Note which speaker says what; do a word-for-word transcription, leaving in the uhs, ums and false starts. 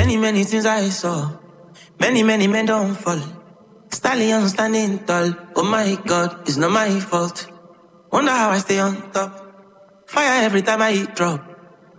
Speaker 1: Many, many things I saw. Many, many men don't fall. Stallion standing tall. Oh my God, it's not my fault. Wonder how I stay on top. Fire every time I drop.